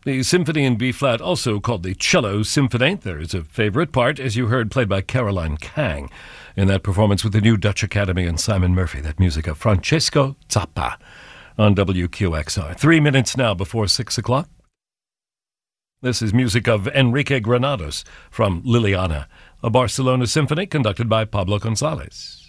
The Symphony in B-flat, also called the Cello Symphony. There is a favorite part, as you heard, played by Caroline Kang in that performance with the new Dutch Academy and Simon Murphy, that music of Francesco Zappa on WQXR. 3 minutes now before 6 o'clock. This is music of Enrique Granados from Liliana, a Barcelona symphony conducted by Pablo González.